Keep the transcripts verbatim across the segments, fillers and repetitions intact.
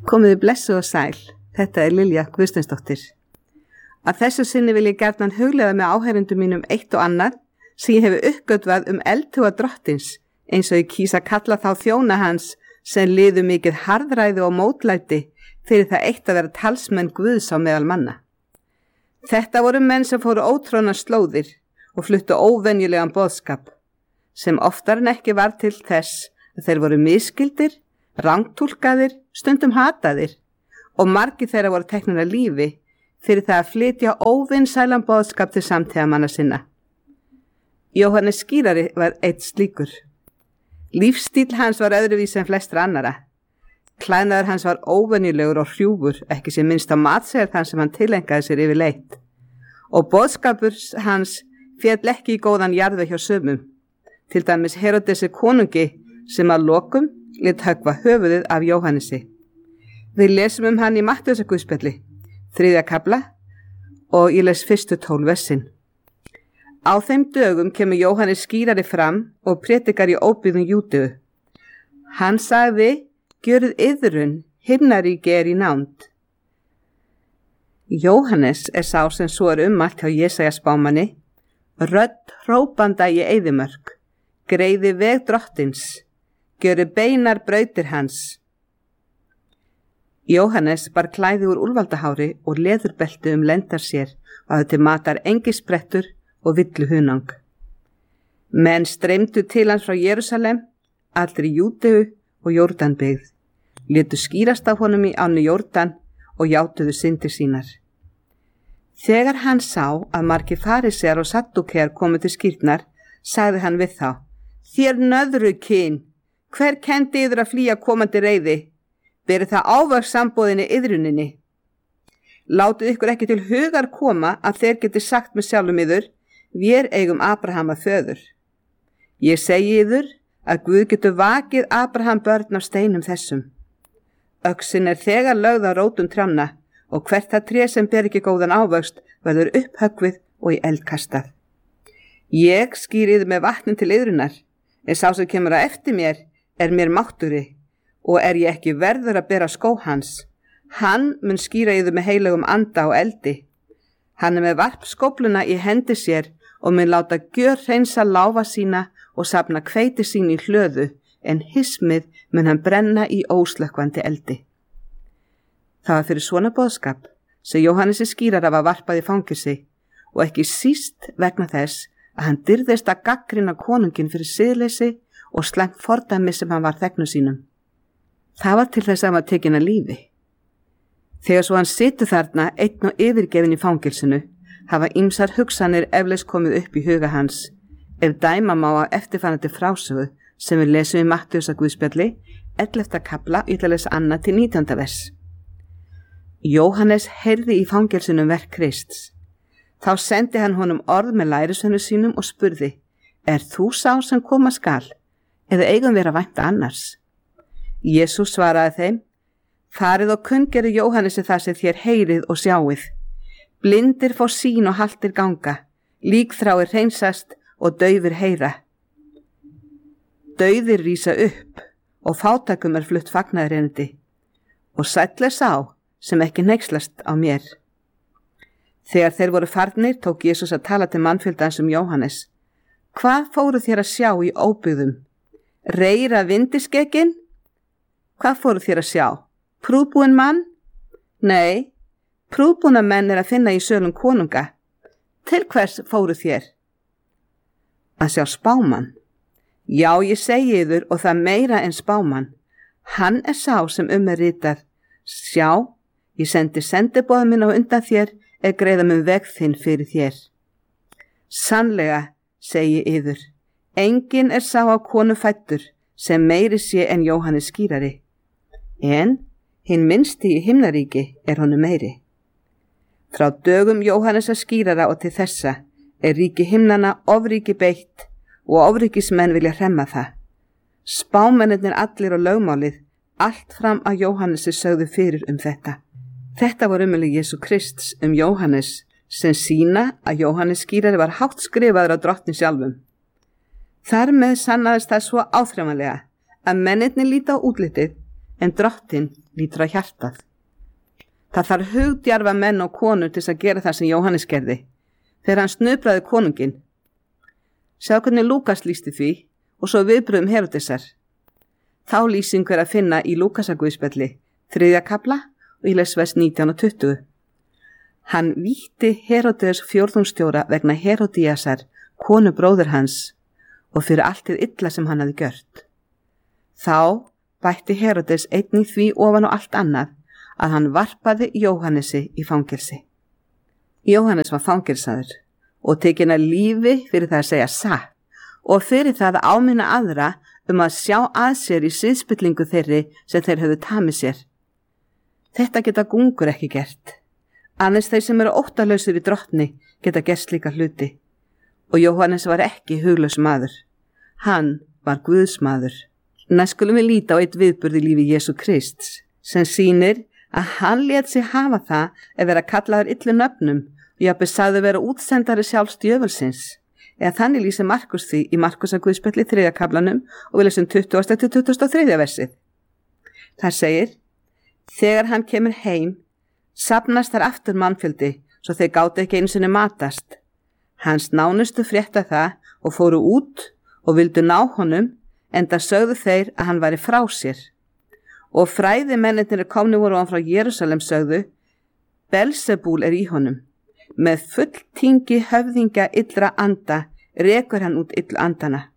Komiði blessuð og sæl, þetta er Lilja Guðsteinsdóttir. Að þessu sinni vil ég gjarnan hugleiða með áheyrendum mínum eitt og annað sem ég hefi uppgötvað um eldhuga drottins, eins og ég kýsa kalla þá þjóna hans sem liðu mikið harðræði og mótlæti fyrir það eitt að vera talsmenn Guðs á meðal manna. Þetta voru menn sem fóru ótrónar slóðir og fluttu óvenjulegan boðskap, sem oftar en ekki var til þess að þeir voru misskildir, rangtúlkaðir, stundum hataðir og margir þeirra voru teknir að lífi fyrir það að flytja óvinnsælan boðskap til samtíðamanna sinna. Jóhannes skírari var eitt slíkur. Lífstíl hans var öðruvísi en flestra annara. Klæðnaður hans var óvenjulegur og hrjúfur, ekki sem minnst á matseðil þann sem hann tilengaði sér yfir leitt. Og boðskapur hans féll ekki í góðan jarðveg hjá sumum, til dæmis Herodesi konungi sem að lokum lét höggva höfuðið af Jóhannesi. Við lesum um hann í Mattheusarguðspjalli, þriðja kafla, og ég les fyrstu tólf versin. Á þeim dögum kemur Jóhannes skírari fram og prédikar í óbyggðum Júdeu. Hann sagði, gjörið iðrun, himnaríki er í nánd. Jóhannes er sá sem svo er ummælt hjá Jesaja spámanni, rödd hrópanda í eyðimörk, greiði veg drottins, gjörið beinar brautir hans. Jóhannes bar klæði úr úlfaldahári og leðurbelti um lendar sér og hafði til matar engisbrettur og villu hunang. Menn streymdu til hans frá Jerúsalem, allir í Júdeu og Jórdanbyggð, létu skýrast af honum í ánni Jórdan og játuðu syndir sínar. Þegar hann sá að margir farisear og saddúkear komu til skírnar, sagði hann við þá, þér nöðru kyn, hver kendi yður að flýja komandi reiði? Verið það ávöks sambóðinni yðruninni. Látið ykkur ekki til hugar koma að þeir geti sagt með sjálfum yður, vér eigum Abraham að föður. Ég segi yður að Guð getur vakið Abraham börn af steinum þessum. Öxin er þegar lögð á rótum trjánna og hvert það tré sem ber ekki góðan ávöxt verður upphöggvið og í eld kastað. Ég skýrið með vatnin til yðrunar, en sá sem kemur að eftir mér er mér mátturi og er ég ekki verður að bera skó hans. Hann mun skýra yður með heilagum anda og eldi. Hann er með varpskófluna í hendi sér og mun láta gjör hreinsa láfa sína og safna hveiti sín í hlöðu, en hismið mun hann brenna í óslökkvandi eldi. Það var fyrir svona boðskap sem Jóhannesi skírara var varpað í fangilsi og ekki síst vegna þess að hann dyrðist að gaggrina konungin fyrir siðleysi og slæmt fordæmi sem hann var þegnu sínum. Það var til þess að hann var tekinn að lífi. Þegar svo hann situr þarna einn og yfirgefin í fangilsinu, hafa ýmsar hugsanir eflaust komið upp í huga hans, ef dæma má að eftirfarandi frásögu sem við lesum í Mattheusarguðspjalli, ellefta kafla, ég ætla að lesa annað til nítjánda vers. Jóhannes heyrði í fangilsinu verk Krists. Þá sendi hann honum orð með lærisveinum sínum og spurði, er þú sá sem koma skal, eða eigum við að vænta annars? Jesús svaraði þeim, farið og kunngerið Jóhannesi það sem þér heyrið og sjáið. Blindir fá sýn og haltir ganga, líkþráir hreinsast og daufir heyra. Dauðir rísa upp og fátækum er flutt fagnaðarerindi og sæll er sá sem ekki hneykslast á mér. Þegar þeir voru farnir tók Jesús að tala til mannfjöldans um Jóhannes. Hvað fóru þér að sjá í óbyggðum? Reyra vindiskekin? Hvað fóru þér að sjá? Prúðbúinn mann? Nei, prúðbúna menn er að finna í sölum konunga. Til hvers fóru þér? Að sjá spámann. Já, ég segi yður og það meira en spámann. Hann er sá sem um er ritað. Sjá, ég sendi sendiboða minn á undan þér eða greiða mun veg þinn fyrir þér. Sannlega, segi yður, enginn er sá á konu fæddur sem meiri sé en Jóhannes skírari. En hinn minnsti í himnaríki er honum meiri. Frá dögum Jóhannesa skírara og til þessa er ríki himnana ofríki beitt og ofríkismenn vilja hremma það. Spámennirnir allir og lögmálið, allt fram að Jóhannesi sögðu fyrir um þetta. Þetta var ummæli Jesú Krists um Jóhannes sem sína að Jóhannes skírari var hátt skrifaður á drottni sjálfum. Þar með sannaðist það svo áþreifanlega að mennirnir líta á útlitið en drottin lítur á hjartað. Það þarf hugdjarfa menn og konur til að gera það sem Jóhannes gerði, þegar hann snupraði konunginn. Sjá hvernig Lúkas lýsti því og svo viðbröðum Heródesar. Þá lýsing er að finna í Lúkasaguðspjalli, þriðja kafla og í les vers nítján og tuttugu. Hann vítti Heródes fjórðungsstjóra vegna Herodíasar, konu bróður hans, og fyrir allt hið illa sem hann hafði gjört. Þá bætti Heródes einnig því ofan á allt annað að hann varpaði Jóhannesi í fangelsi. Jóhannes var fangelsaður og tekinn að lífi fyrir það að segja satt og fyrir það að áminna aðra um að sjá að sér í siðspillingu þeirri sem þeir höfðu tamið sér. Þetta geta gungur ekki gert. Annars þeir sem eru óttalausir í drottni geta gert slíka hluti. Og Jóhannes var ekki huglaus maður. Hann var Guðs maður. Næst skulum við líta á eitt viðburð í lífi Jesú Krists sem sýnir að hann lét sig hafa það að vera kallaður illu nöfnum og jafnvel sagði vera útsendari sjálfs djöfulsins. Eða þannig lýsir Markus því í Markusaguðspjalli þriðja kaflanum og við lesum tuttugasta til tuttugasta og þriðja versið. Það segir: Þegar hann kemur heim, safnast þar aftur mannfjöldi, svo þeir gátu ekki einu sinni matast. Hans nánustu frétta það og fóru út og vildu ná honum, enda sögðu þeir að hann væri frá sér. Og fræði mennirnir komni voru hann frá Jerúsalem sögðu: Belzebúl er í honum. Með fulltingi höfðingja illra anda rekur hann út illu andana.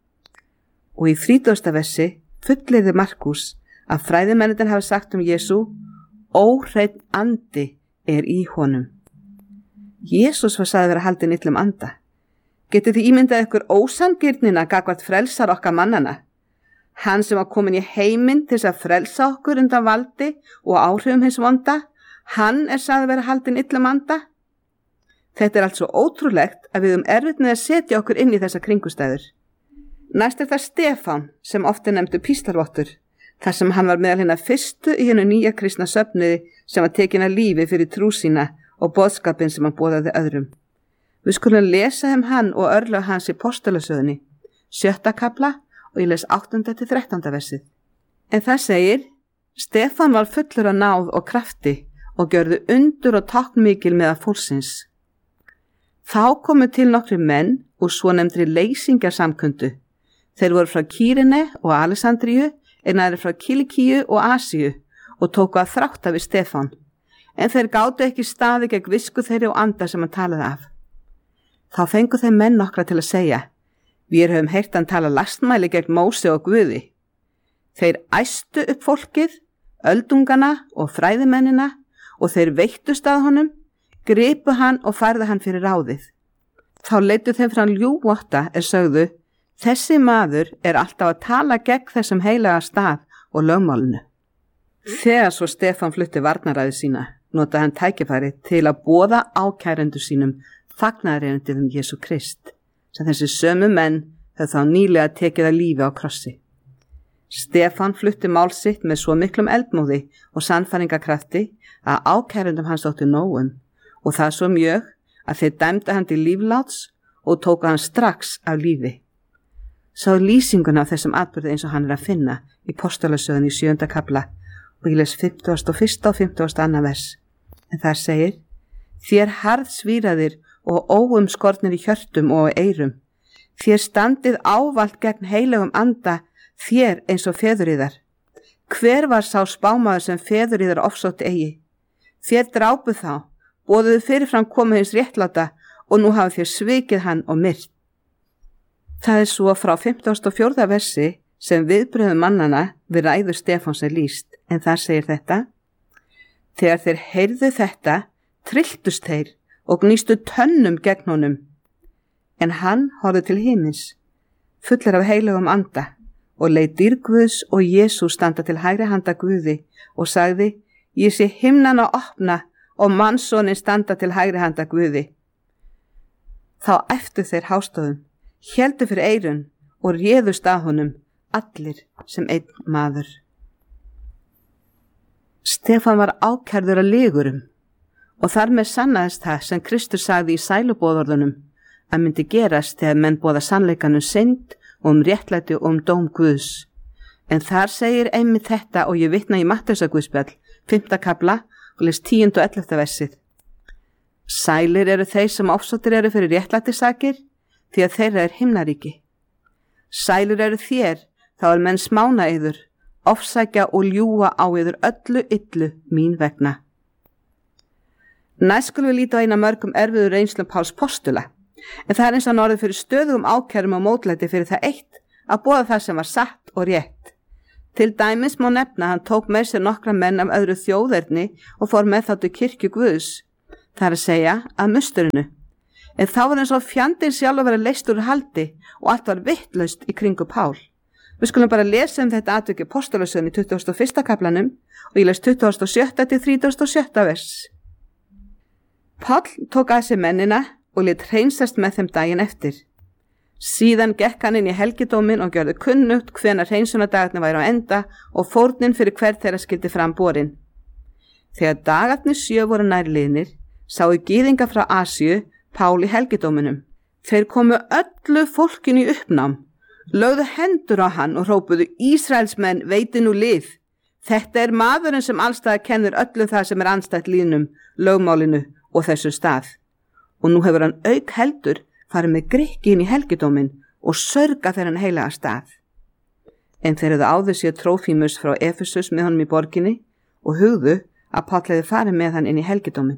Og í þrítugasta versi fullyrði Markus að fræðimennirnir hafi sagt um Jesú: Óhreinn andi er í honum. Jesús var sagði vera haldinn illum anda. Getið þið ímyndað ykkur ósangirnina gagnvart frelsar okkar mannana? Hann sem var komin í heiminn til þess að frelsa okkur undan valdi og áhrifum hins vonda, hann er sagði vera haldinn illum anda. Þetta er allt svo ótrúlegt að við um erfitt með að setja okkur inn í þessa kringustæður. Næst er það Stefán sem oft er nefndur píslarvottur, þar sem hann var meðal hinna fyrstu í hennu nýja kristna söfnuði sem var tekin að lífi fyrir trú sína og boðskapin sem hann boðaði öðrum. Við skulum lesa um hann og örlög hans í postulasögunni, sjötta kafla og ég les áttunda til þrettánda versið. En það segir: Stefán var fullur af náð og krafti og gjörðu undur og táknmikil meðal fólksins. Þá komu til nokkri menn úr svonefndri leysingjarsamkundu. Þeir voru frá Kýrene og Alexandríu, en aðrir frá Kilikíu og Asíu og tóku að þrátta við Stefán. En þeir gátu ekki staði gegn visku þeirri og anda sem hann talaði af. Þá fengu þeir menn nokkra til að segja: Við höfum heyrt hann tala lastmæli gegn Móse og Guði. Þeir æstu upp fólkið, öldungana og fræðimennina og þeir veittust að honum, gripu hann og færðu hann fyrir ráðið. Þá leiddu þeim fram ljúvotta er sögðu: Þessi maður er alltaf að tala gegn þessum heilaga stað og lögmálinu. Þegar svo Stefán flutti varnaræði sína, notaði hann tækifæri til að boða ákærendur sínum fagnaðarerindið um Jesú Krist, sem þessi sömu menn höfðu þá nýlega tekið að lífi á krossi. Stefán flutti mál sitt með svo miklum eldmóði og sannfæringakrafti að ákærendum hans þótti nógum, og það svo mjög að þeir dæmdu hann til lífláts og tóku hann strax af lífi. Sá lýsinguna af þessum atburði eins og hann er að finna í postulasögunni í sjöunda kafla og ég les fimmtugasta og fyrsta og fimmtugasta annað vers. En það segir: Þér harðsvíraðir og óumskornir í hjörtum og á eyrum, þér standið ávalt gegn heilögum anda, þér eins og feðuríðar. Hver var sá spámaður sem feðuríðar ofsótti eigi? Þér drápuð þá, boðuðu fyrirfram komu hins réttláta og nú hafa þér svikið hann og myrt. Það er svo frá fimmtugasta og fjórða versi sem viðbrögðum mannana við ræðu Stefáns er lýst, en þar segir þetta: Þegar þeir heyrðu þetta, trylltust þeir og gnýstu tönnum gegn honum. En hann horfði til himins, fullur af heilögum anda, og leit dýrguðs og Jesú standa til hægri handa Guði og sagði: Ég sé himnana opna og mannssonin standa til hægri handa Guði. Þá æptu þeir hástöðum, héldu fyrir eyrun og réðust að honum, allir sem einn maður. Stefán var ákærður að lygurum og þar með sannaðist það sem Kristur sagði í sæluboðorðunum að myndi gerast þegar menn boða sannleikanum synd og um réttlæti og um dóm Guðs. En þar segir einmitt þetta og ég vitna í Matteusarguðspjall, fimmta kafla og les tíunda og ellefta versið. Sælir eru þeir sem ofsóttir eru fyrir réttlætisakir, því að þeirra er himnaríki. Sælir eru þér, þá er menn smána yður, ofsækja og ljúga á yður öllu illu mín vegna. Næst skulum við líta á eina mörgum erfiður reynslum Páls postula, en það er eins og hann orðið fyrir stöðugum ákærum og mótlæti fyrir það eitt að boða það sem var satt og rétt. Til dæmis má nefna hann tók með sér nokkra menn af öðru þjóðerni og fór með þá til kirkju Guðs, það er að segja að musturinu. En þá var eins og fjandinn sjálf að vera leyst úr haldi og allt var vittlaust í kringu Pál. Við skulum bara lesa um þetta atvik í Postulasögunum í tuttugasta og fyrsta kaflanum og ég les tuttugasta og sjötta til þrítugasta og sjötta vers. Páll tók að sér mennina og lét hreinsast með þeim daginn eftir. Síðan gekk hann inn í helgidómin og gjörði kunnugt hvenær hreinsunardagarnir væri á enda og fórnin fyrir hver þeirra skyldi fram borin. Þegar dagarnir sjö voru nærliðnir, sáu gyðinga frá Asíu Pál í helgidóminum. Þeir komu öllu fólkinu í uppnám, lögðu hendur á hann og hrópuðu: Ísraelsmenn, veiti nú lið. Þetta er maðurinn sem allstaðar kennir öllum það sem er andstætt lýðnum, lögmálinu og þessu stað. Og nú hefur hann auk heldur farið með Grikki inn í helgidómin og sörga þeirra hann heilaga stað. En þeir hefðu áður séð Trófímus frá Efesus með honum í borginni og hugðu að Páll hefði farið með hann inn í helgidómin.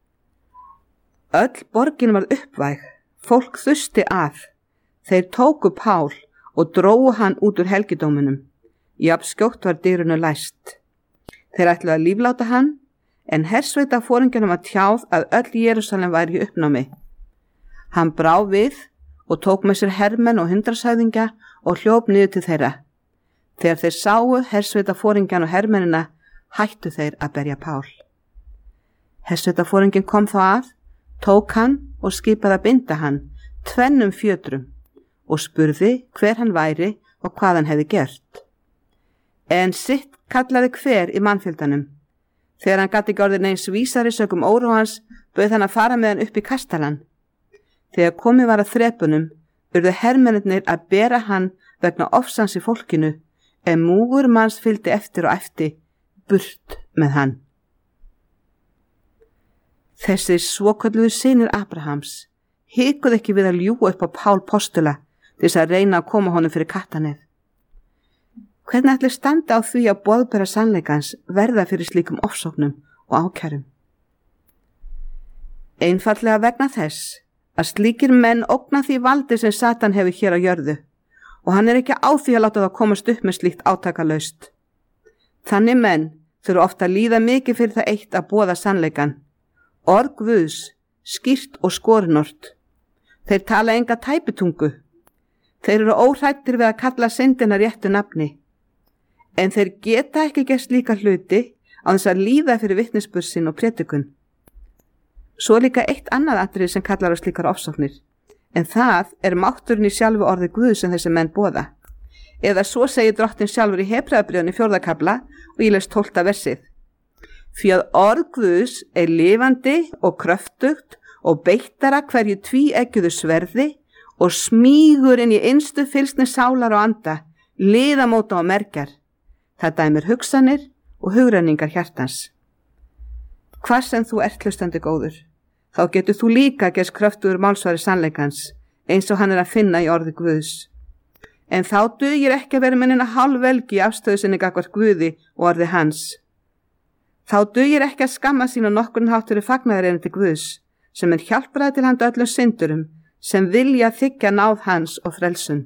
Öll borgin var uppvæg, fólk þusti að. Þeir tóku Pál og drógu hann út úr helgidóminum. Jafn skjótt var dyrunu læst. Þeir ætluðu að lífláta hann, en hersveita foringjanum var tjáð að öll Jerúsalem væri í uppnámi. Hann brá við og tók með sér hermenn og hundrashöfðingja og hljóp niður til þeirra. Þegar þeir sáu hersveita foringjan og hermennina, hættu þeir að berja Pál. Hersveita foringin kom þá að, tók hann og skipaði að binda hann tvennum fjötrum og spurði hver hann væri og hvað hann hefði gert. En sitt kallaði hver í mannfjöldanum. Þegar hann gat ekki orðið neins vísari sökum óróans, bauð hann að fara með hann upp í kastalan. Þegar komið var að þrepunum, urðu hermennirnir að bera hann vegna ofsans í fólkinu, en múgur manns fylgdi eftir og eftir, burt með hann. Þessir svokölluðu synir Abrahams hikuðu ekki við að ljúga upp á Pál postula til þess að reyna að koma honum fyrir kattanef. Hvernig ætli standa á því að boðbera sannleikans verða fyrir slíkum ofsóknum og ákærum? Einfaldlega vegna þess að slíkir menn ógna því valdi sem Satan hefur hér á jörðu og hann er ekki á því að láta það komast upp með slíkt átakalaust. Þannig menn þurfa ofta að líða mikið fyrir það eitt að boða sannleikan. Orð Guðs, skýrt og skorinort. Þeir tala enga tæpitungu. Þeir eru óhrættir við að kalla syndina réttu nafni. En þeir geta ekki gert líka hluti á þess að líða fyrir vitnisburð og prédikun. Svo er líka eitt annað atriði sem kallar á slíkar ofsóknir, en það er mátturinn í sjálfu orði Guðs sem þessi menn boða. Eða svo segir drottinn sjálfur í Hebreabréfinu fjórða kafla og ég les tólfta versið. Því að orð Guðs er lifandi og kröftugt og beittara hverju tvíeggjuðu sverði og smýgur inn í innstu fylsni sálar og anda, liðamóta og merkjar. Það dæmir hugsanir og hugrenningar hjartans. Hvað sem þú ert hlustandi góður, þá getur þú líka gerst kröftugur málsvari sannleikans, eins og hann er að finna í orði Guðs. En þá dugir ekki að vera minnina hálfvelgi í afstöðu sinni gagnvart Guði og orði hans. Þá dugir ekki að skamma sín á nokkurn hátt fyrir fagnaðarerindi Guðs, sem er hjálpræði til handa öllum syndurum, sem vilja þiggja náð hans og frelsun.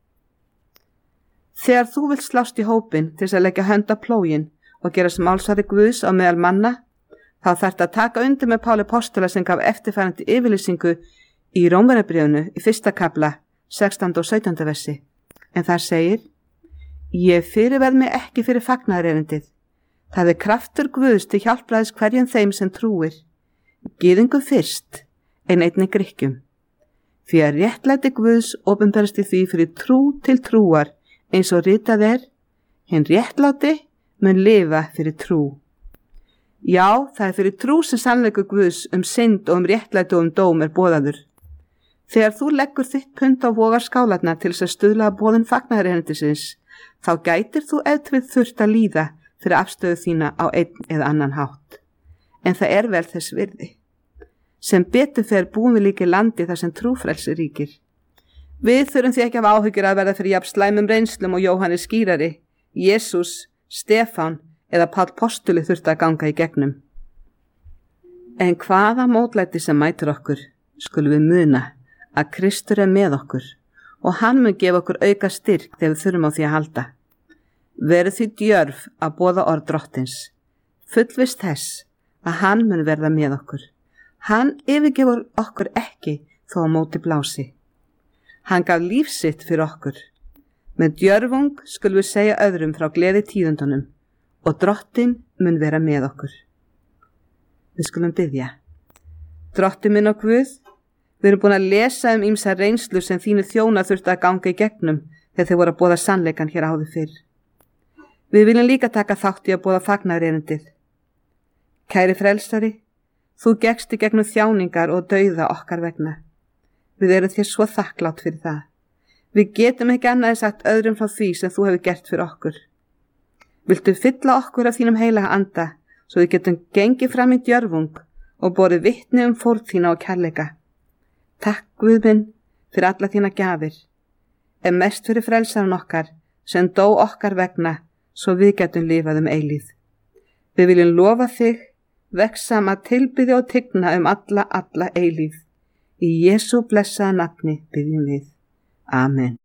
Þegar þú vilt slást í hópin til þess að leggja hönd á plógin og gerast málsvari Guðs á meðal manna, þá þarftu að taka undir með Páli postula sem gaf eftirfarandi yfirlýsingu í Rómverjabréfinu í fyrsta kafla, sextánda og sautjánda versi. En þar segir: Ég fyrirverð mig ekki fyrir fagnaðarerindið. Það er kraftur Guðs til hjálpræðis hverjum þeim sem trúir, gyðingum fyrst, en einnig Grikkjum. Því að réttlæti Guðs opinberast í því fyrir trú til trúar, eins og ritað er: hinn réttláti mun lifa fyrir trú. Já, það er fyrir trú sem sannleikur Guðs um synd og um réttlæti og um dóm er boðaður. Þegar þú leggur þitt pund á vogar skálarna til þess að stuðla að boðun fagnaðarerindisins, þá gætir þú ef til þurft að líða fyrir afstöðu þína á einn eða annan hátt. En það er vel þess virði. Sem betur fer búum við líka í landi þar sem trúfrelsi ríkir. Við þurfum því ekki að hafa áhyggjur að verða fyrir jafn slæmum reynslum og Jóhannes skírari, Jesús, Stefán eða Páll postuli þurfti að ganga í gegnum. En hvaða mótlæti sem mætir okkur, skulum við muna að Kristur er með okkur og hann mun gefa okkur auka styrk þegar við þurfum á því að halda. Verið því djörf að boða orð drottins, fullvist þess að hann mun verða með okkur. Hann yfirgefur okkur ekki þó á móti blási. Hann gaf líf sitt fyrir okkur. Með djörfung skulum við segja öðrum frá gleði tíðundunum og drottin mun vera með okkur. Við skulum biðja. Drottin minn og Guð, við erum búin að lesa um ýmsa reynslu sem þínu þjónar þurfti að ganga í gegnum þegar þeir voru að boða sannleikan hér áður fyrr. Við viljum líka taka þátt í að boða fagnaðarerindið. Kæri frelsari, þú gekkst í gegnum þjáningar og dauða okkar vegna. Við erum þér svo þakklátt fyrir það. Við getum ekki annað sagt öðrum frá því sem þú hefur gert fyrir okkur. Viltu fylla okkur af þínum heilaga anda svo við getum gengið fram í djörfung og borið vitni um fórn þína og kærleika. Takk Guð minn fyrir alla þína gjafir, en mest fyrir frelsaran okkar sem dó okkar vegna svo við getum lifað um eilíð. Við viljum lofa þig, vegsama tilbyði og tigna um alla, alla eilíð. Í Jesú blessaða nafni biðjum við. Amen.